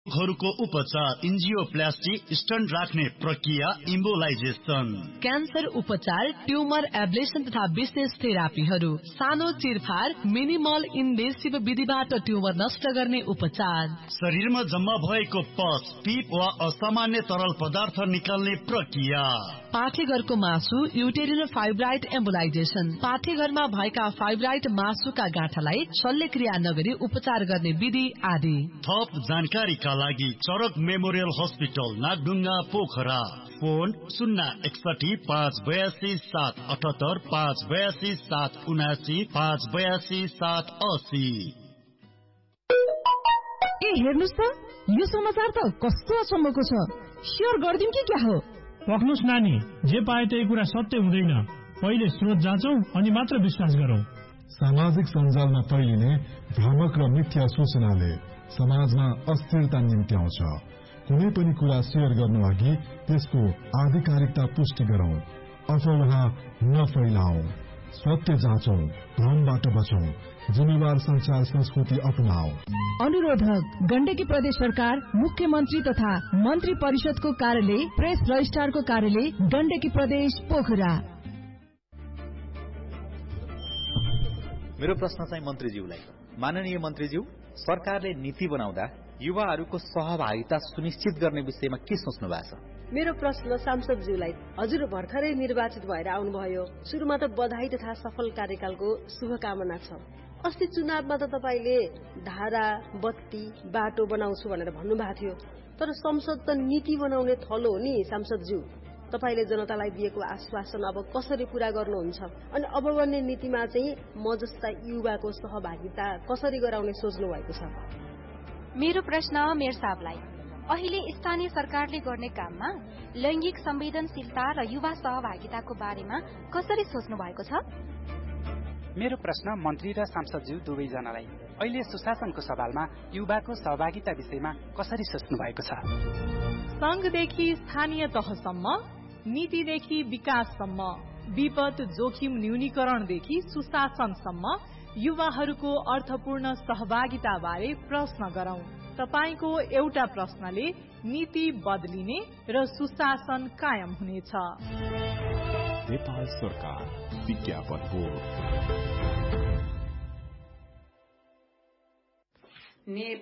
हरूको उपचार angioplasty, stunt राख्ने प्रक्रिया, इम्बोलाइजेसन, क्यान्सर उपचार, ट्युमर एब्लेसन तथा विशेष थेरापीहरू, सानो चिरफार, मिनिमल इन्भेसिभ विधिबाट ट्युमर नष्ट गर्ने उपचार, शरीरमा जम्मा भएको पस, पिप वा असामान्य तरल पदार्थ निकाल्ने प्रक्रिया, पाठेघरको मासु, युटेरिनल फाइब्राइड एम्बोलाइजेसन, पाठेघरमा भएका फाइब्राइड मासुका गाँठालाई शल्यक्रिया नगरी उपचार गर्ने विधि आदि। थप जानकारीका लागि चरक memorial hospital, Nagdhunga, Pokhara. Phone 061-582-778, 582-779, 582-780। ए हेर्नुस् त, यो समाचार त कस्तो अचम्मको छ। शेयर गर्दिम कि क्या हो? पक्नुस् नानी, जे पाए त्यही कुरा सत्य हुँदैन। पहिले स्रोत जाँचौं अनि मात्र विश्वास गरौं। सामाजिक सञ्जालमा फैलिने भ्रामक र मिथ्या सूचनाले समाजमा अस्थिरता निम्त्याउँछ। कुनै पनि कुरा शेयर गर्नु अघि त्यसको आधिकारिकता पुष्टि गरौं। अफवाह नफैलाऊ, सत्य जाँचौं, भ्रमबाट बचौं, जिम्मेवार संचार संस्कृति अपनाऊ। अनुरोधक गण्डकी प्रदेश सरकार, मुख्यमन्त्री तथा मन्त्री परिषदको कार्यालय, प्रेस रजिस्ट्रारको कार्यालय, गण्डकी प्रदेश, पोखरा। मेरो प्रश्न चाहिँ मन्त्रीज्यूलाई। माननीय मन्त्रीज्यू, सरकारले नीति बनाउँदा युवाहरूको सहभागिता सुनिश्चित गर्ने विषयमा के सोच्नु भएको छ? मेरो प्रश्न सांसदज्यूलाई। हजुर भर्खरै निर्वाचित भएर आउनुभयो। सुरुमा त बधाई तथा सफल कार्यकालको शुभकामना छ। अस्ति चुनावमा त तपाईले धारा, बत्ती, बाटो बनाउँछु भनेर भन्नुभएको थियो। तर संसद त नीति बनाउने थलो हो नि सांसदज्यू। तपाईले जनतालाई दिएको आश्वासन अब कसरी पूरा गर्नुहुन्छ? अनि अब बन्ने नीतिमा चाहिँ म जस्ता युवाको सहभागिता कसरी गराउने सोच्नु भएको छ? मेरो प्रश्न मेयर साहबलाई। अहिले स्थानीय सरकारले गर्ने काममा लैंगिक संवेदनशीलता र युवा सहभागिताको बारेमा कसरी सोच्नु भएको छ? मेरो प्रश्न मन्त्री र सांसदज्यू दुवैजनालाई। अहिले सुशासनको सवालमा युवाको सहभागिता विषयमा कसरी सोच्नु भएको छ? संघदेखि स्थानीय तहसम्म, नीतिदेखि विकाससम्म, विपद जोखिम न्यूनीकरणदेखि सुशासनसम्म युवाहरूको अर्थपूर्ण सहभागिता बारे प्रश्न गरौं। तपाईको एउटा प्रश्नले नीति बदलिने र सुशासन कायम हुनेछ। नेपाल सरकार, विज्ञापन बोर्ड।